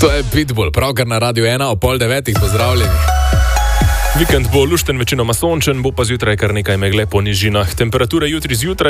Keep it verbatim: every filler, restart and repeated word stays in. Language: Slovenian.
To je Pitbull, pravkar na Radiu ena o pol devetih, pozdravljeni. Vikend bo lušten, večinoma sončen, bo pa zjutraj kar nekaj megle po nižinah. Temperature jutri zjutraj